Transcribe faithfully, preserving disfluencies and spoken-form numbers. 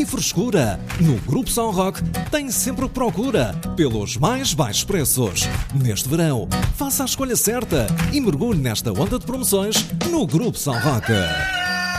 e frescura. No Grupo São Roque tem sempre o que procura, pelos mais baixos preços. Neste verão, faça a escolha certa e mergulhe nesta onda de promoções no Grupo São Roque.